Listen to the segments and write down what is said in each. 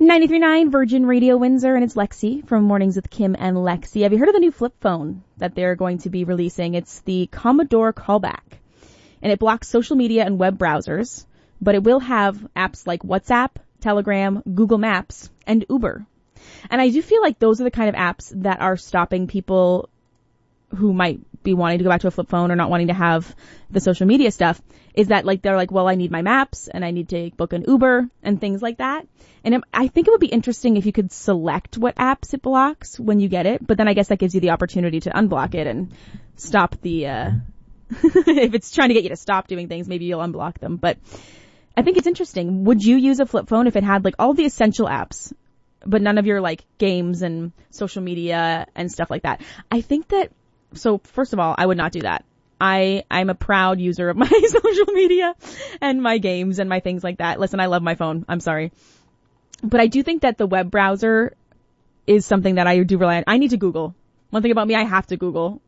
93.9 Virgin Radio Windsor, and it's Lexi from Mornings with Kim and Lexi. Have you heard of the new flip phone that they're going to be releasing? It's the Commodore Callback, and it blocks social media and web browsers, but it will have apps like WhatsApp, Telegram, Google Maps, and Uber. And I do feel like those are the kind of apps that are stopping people who might be wanting to go back to a flip phone or not wanting to have the social media stuff, is that like they're like, well, I need my maps and I need to book an Uber and things like that. And I think it would be interesting if you could select what apps it blocks when you get it, but then I guess that gives you the opportunity to unblock it and stop the if it's trying to get you to stop doing things, maybe you'll unblock them. But I think it's interesting. Would you use a flip phone if it had like all the essential apps, but none of your like games and social media and stuff like that? I think that, so first of all, I would not do that. I'm a proud user of my social media and my games and my things like that. Listen, I love my phone. I'm sorry. But I do think that the web browser is something that I do rely on. I need to Google. One thing about me, I have to Google.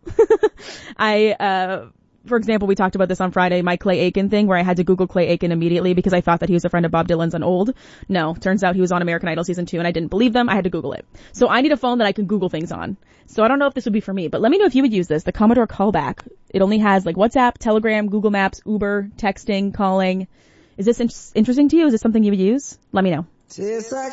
For example, we talked about this on Friday, my Clay Aiken thing, where I had to Google Clay Aiken immediately because I thought that he was a friend of Bob Dylan's on Old. No, turns out he was on American Idol Season 2 and I didn't believe them. I had to Google it. So I need a phone that I can Google things on. So I don't know if this would be for me, but let me know if you would use this, the Commodore Callback. It only has like WhatsApp, Telegram, Google Maps, Uber, texting, calling. Is this interesting to you? Is this something you would use? Let me know.